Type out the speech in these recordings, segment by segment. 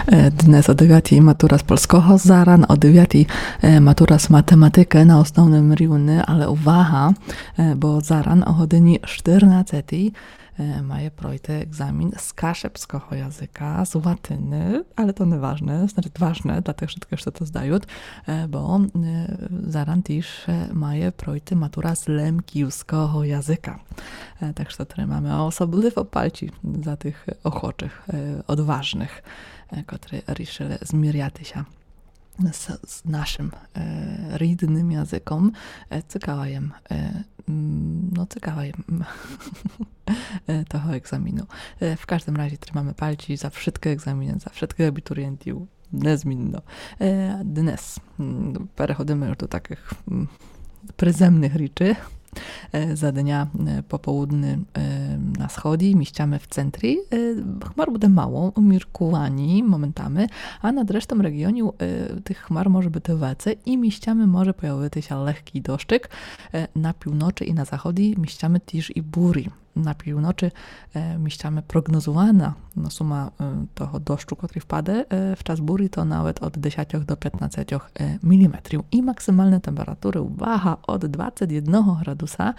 Dnes o 9 matura z polskiego, zaran o 9 matura z matematyki na основnym rівні, ale uwaga, bo zaran o godzinie 14 maje projekt egzamin z kaszepskiego języka, z łatyny, ale to nieważne, znaczy ważne dla tych wszystkich, którzy to zdają, bo zaran też maje projekt matura z lemkiewskiego języka. Także tutaj mamy osobliwe palci za tych ochoczych, odważnych, które решили zmierzyć się z naszym rідним językiem. Цікавим tego egzaminu. W każdym razie trzymamy palci za wszystkie egzaminy, za wszystkich abiturientów, niezmiennie. Dnes przechodzimy już do takich pryzemnych rzeczy. Za dnia popołudny na schodzi, mieściamy w centrum. Chmar będzie mało, umiarkowani momentami, a nad resztą regionu tych chmar może być więcej i mieściamy może pojawić się lekki deszczyk. Na północy i na zachodzie mieściamy też i bury. Na północy mieściamy prognozowana suma tego deszczu, który wpadnie w czas bury, to nawet od 10 do 15 mm. I maksymalne temperatury, uwaga, od 21 gradusa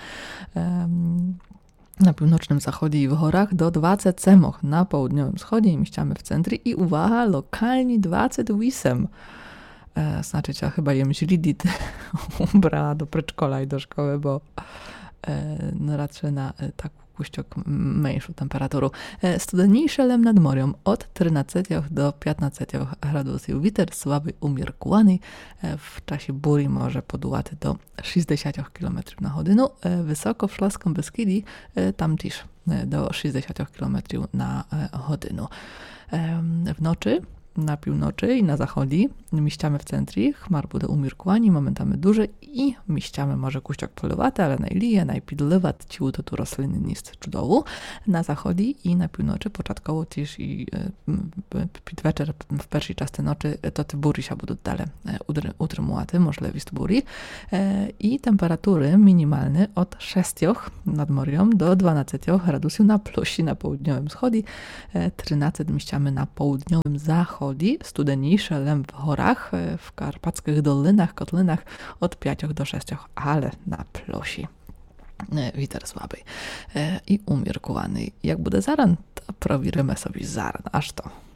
na północnym zachodzie i w górach do 27 na południowym wschodzie i mieściamy w centrum i uwaga, lokalnie 28. Znaczy, ja chyba jem źli ubrała do przedszkola i do szkoły, bo raczej na tak puściok mniejszą temperaturę. Studeniejsze lem nad morem od 13 do 15 gradusów. Wiatr słaby, umiarkowany. W czasie burzy może poduwać do 60 km na godzinę. Wysoko w Szklaskim Beskidzie tam też do 60 km na godzinę. W nocy na północy i na zachodzie mieściamy w centrum, chmar będzie umiarkowani, momentami duże i mieściamy może kuściok polowaty, ale najlije, najpidlewać ciu to tu rośliny jest cudowo. Na zachodzie i na północy początkowo też i pід вечір w pierwszej części nocy to te bury się będą dalej utrzymywać, możliwość bury. I temperatury minimalne od 6 nad morem do 12 gradusów na plusie na południowym wschodzie, 13 mieściamy na południowym zachodzie, studeniejsze lem w górach, w karpackich dolinach, kotlinach od 5 do 6, ale na plusie. Wiatr słaby i umiarkowany. Jak będzie zaran, to prowirimy sobie zaran, aż to.